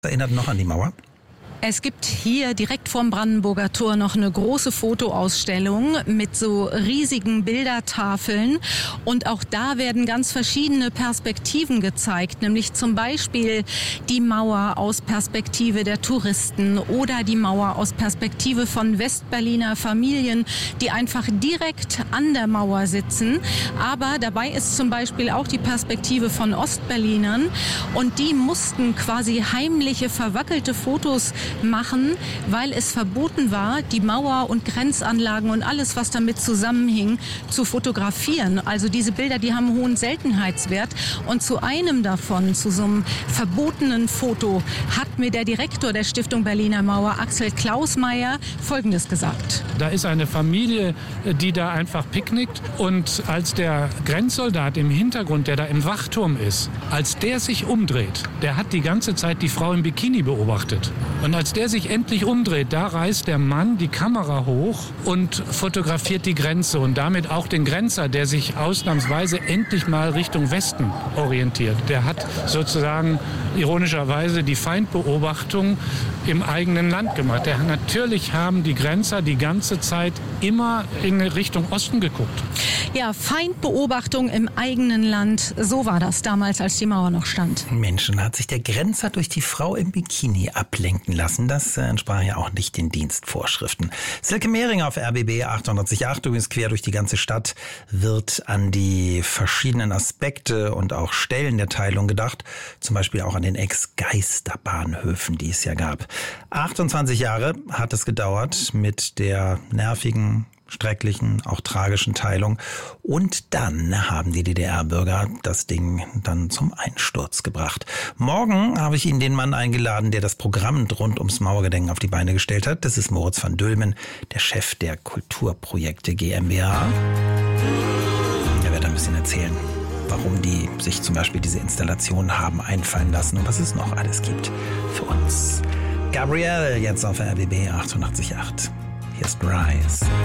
Erinnert noch an die Mauer? Es gibt hier direkt vorm Brandenburger Tor noch eine große Fotoausstellung mit so riesigen Bildertafeln. Und auch da werden ganz verschiedene Perspektiven gezeigt, nämlich zum Beispiel die Mauer aus Perspektive der Touristen oder die Mauer aus Perspektive von Westberliner Familien, die einfach direkt an der Mauer sitzen. Aber dabei ist zum Beispiel auch die Perspektive von Ostberlinern. Und die mussten quasi heimliche, verwackelte Fotos machen, weil es verboten war, die Mauer und Grenzanlagen und alles, was damit zusammenhing, zu fotografieren. Also diese Bilder, die haben hohen Seltenheitswert. Und zu einem davon, zu so einem verbotenen Foto, hat mir der Direktor der Stiftung Berliner Mauer, Axel Klausmeier, Folgendes gesagt. Da ist eine Familie, die da einfach picknickt. Und als der Grenzsoldat im Hintergrund, der da im Wachturm ist, als der sich umdreht, der hat die ganze Zeit die Frau im Bikini beobachtet. Und als der sich endlich umdreht, da reißt der Mann die Kamera hoch und fotografiert die Grenze und damit auch den Grenzer, der sich ausnahmsweise endlich mal Richtung Westen orientiert. Der hat sozusagen ironischerweise die Feindbeobachtung im eigenen Land gemacht. Natürlich haben die Grenzer die ganze Zeit immer in Richtung Osten geguckt. Ja, Feindbeobachtung im eigenen Land, so war das damals, als die Mauer noch stand. Menschen, hat sich der Grenzer durch die Frau im Bikini ablenken lassen. Das entsprach ja auch nicht den Dienstvorschriften. Silke Mehring auf RBB 888, übrigens quer durch die ganze Stadt, wird an die verschiedenen Aspekte und auch Stellen der Teilung gedacht. Zum Beispiel auch an den Ex-Geisterbahnhöfen, die es ja gab. 28 Jahre hat es gedauert mit der nervigen, schrecklichen, auch tragischen Teilung. Und dann haben die DDR-Bürger das Ding dann zum Einsturz gebracht. Morgen habe ich Ihnen den Mann eingeladen, der das Programm rund ums Mauergedenken auf die Beine gestellt hat. Das ist Moritz van Dülmen, der Chef der Kulturprojekte GmbH. Er wird ein bisschen erzählen, warum die sich zum Beispiel diese Installation haben einfallen lassen und was es noch alles gibt für uns. Gabrielle jetzt auf RBB 888. Hier ist Rise.